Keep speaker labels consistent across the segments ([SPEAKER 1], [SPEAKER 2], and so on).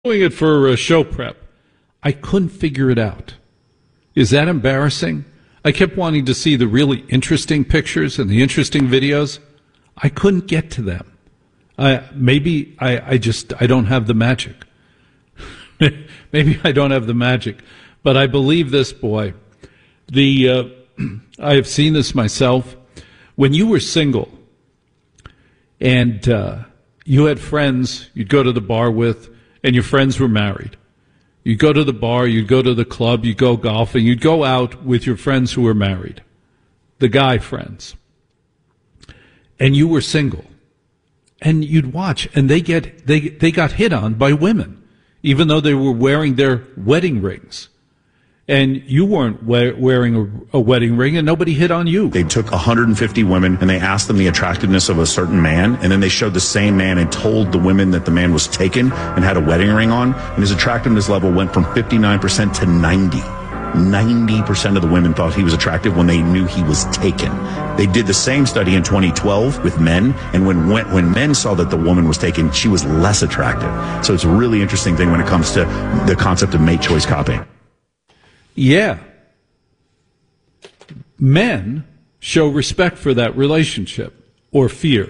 [SPEAKER 1] doing it for show prep. I couldn't figure it out. Is that embarrassing? I kept wanting to see the really interesting pictures and the interesting videos. I couldn't get to them. Maybe I don't have the magic. Maybe I don't have the magic. But I believe this, boy. I have seen this myself. When you were single and you had friends you'd go to the bar with, and your friends were married. You'd go to the bar, you'd go to the club, you'd go golfing, you'd go out with your friends who were married, the guy friends. And you were single. And you'd watch, and they got hit on by women, even though they were wearing their wedding rings. And you weren't wearing a wedding ring, and nobody hit on you.
[SPEAKER 2] They took 150 women, and they asked them the attractiveness of a certain man, and then they showed the same man and told the women that the man was taken and had a wedding ring on, and his attractiveness level went from 59% to 90%. 90% of the women thought he was attractive when they knew he was taken. They did the same study in 2012 with men, and when men saw that the woman was taken, she was less attractive. So it's a really interesting thing when it comes to the concept of mate choice copying.
[SPEAKER 1] Yeah. Men show respect for that relationship or fear.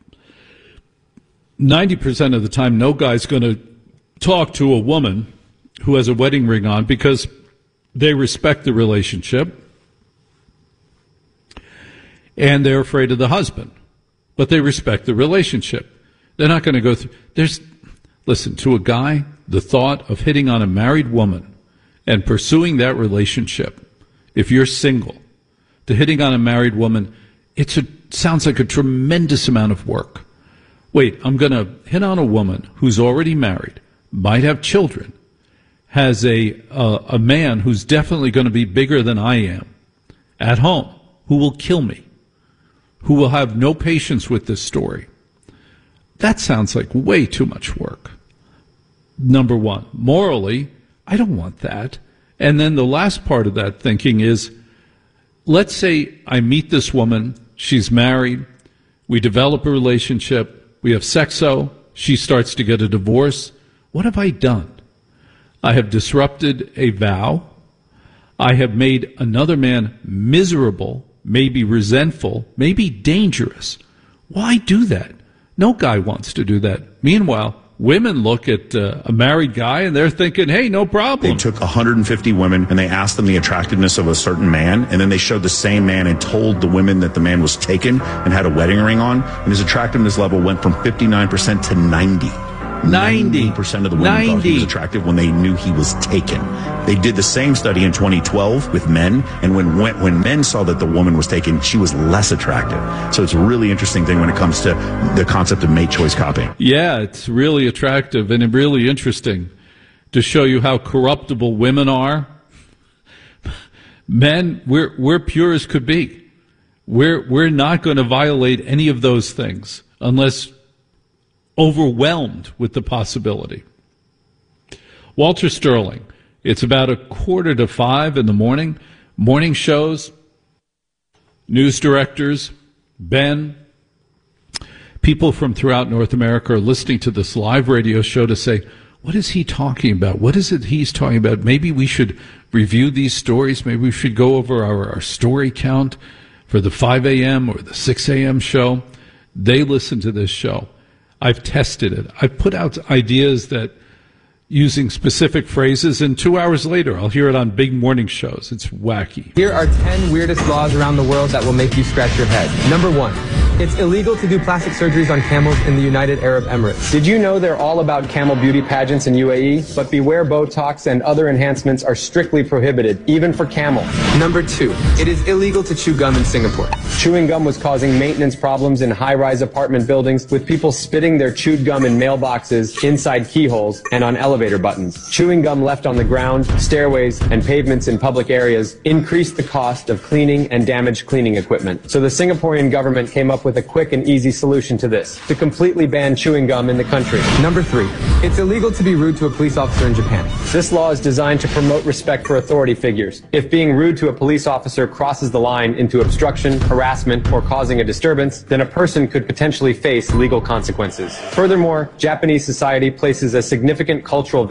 [SPEAKER 1] 90% of the time, no guy's going to talk to a woman who has a wedding ring on because they respect the relationship and they're afraid of the husband, but they respect the relationship. They're not going to go through. Listen, to a guy, the thought of hitting on a married woman and pursuing that relationship, if you're single, to hitting on a married woman, sounds like a tremendous amount of work. Wait, I'm going to hit on a woman who's already married, might have children, has a man who's definitely going to be bigger than I am at home, who will kill me, who will have no patience with this story. That sounds like way too much work. Number one, morally, I don't want that. And then the last part of that thinking is, let's say I meet this woman, she's married, we develop a relationship, we have sexo, she starts to get a divorce. What have I done? I have disrupted a vow. I have made another man miserable, maybe resentful, maybe dangerous. Why do that? No guy wants to do that. Meanwhile, women look at a married guy and they're thinking, hey, no problem.
[SPEAKER 2] They took 150 women and they asked them the attractiveness of a certain man, and then they showed the same man and told the women that the man was taken and had a wedding ring on, and his attractiveness level went from 59% to 90%. 90% of the women thought he was attractive when they knew he was taken. They did the same study in 2012 with men, and when men saw that the woman was taken, she was less attractive. So it's a really interesting thing when it comes to the concept of mate choice copying.
[SPEAKER 1] Yeah, it's really attractive and really interesting to show you how corruptible women are. Men, we're pure as could be. We're not going to violate any of those things unless overwhelmed with the possibility. Walter Sterling, it's about 4:45 in the morning. Morning shows, news directors, Ben, people from throughout North America are listening to this live radio show to say, what is he talking about? What is it he's talking about? Maybe we should review these stories. Maybe we should go over our story count for the 5 a.m. or the 6 a.m. show. They listen to this show. I've tested it. I've put out ideas that using specific phrases, and 2 hours later, I'll hear it on big morning shows. It's wacky.
[SPEAKER 3] Here are 10 weirdest laws around the world that will make you scratch your head. Number 1. It's illegal to do plastic surgeries on camels in the United Arab Emirates.
[SPEAKER 4] Did you know they're all about camel beauty pageants in UAE? But beware, Botox and other enhancements are strictly prohibited, even for camels.
[SPEAKER 3] Number 2. It is illegal to chew gum in Singapore.
[SPEAKER 4] Chewing gum was causing maintenance problems in high-rise apartment buildings, with people spitting their chewed gum in mailboxes, inside keyholes, and on elevator buttons. Chewing gum left on the ground, stairways, and pavements in public areas increased the cost of cleaning and damaged cleaning equipment. So the Singaporean government came up with a quick and easy solution to this: to completely ban chewing gum in the country.
[SPEAKER 3] Number 3. It's illegal to be rude to a police officer in Japan.
[SPEAKER 4] This law is designed to promote respect for authority figures. If being rude to a police officer crosses the line into obstruction, harassment, or causing a disturbance, then a person could potentially face legal consequences. Furthermore, Japanese society places a significant cultural